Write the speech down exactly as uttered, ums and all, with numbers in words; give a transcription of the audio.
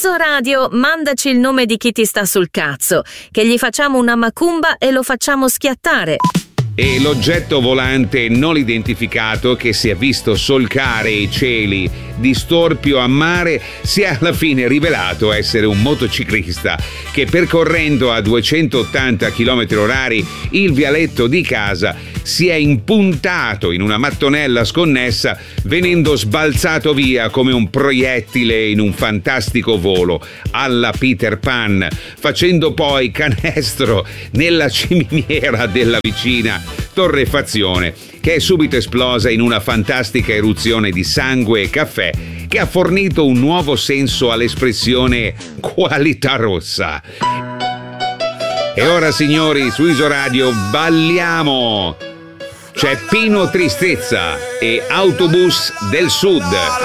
Radio, mandaci il nome di chi ti sta sul cazzo, che gli facciamo una macumba e lo facciamo schiattare. E l'oggetto volante non identificato che si è visto solcare i cieli di storpio a mare si è alla fine rivelato essere un motociclista che, percorrendo a duecentottanta chilometri orari il vialetto di casa, si è impuntato in una mattonella sconnessa, venendo sbalzato via come un proiettile in un fantastico volo alla Peter Pan, facendo poi canestro nella ciminiera della vicina torrefazione, che è subito esplosa in una fantastica eruzione di sangue e caffè che ha fornito un nuovo senso all'espressione qualità rossa. E ora, signori, su Isoradio balliamo! C'è Pino Tristezza e Autobus del Sud.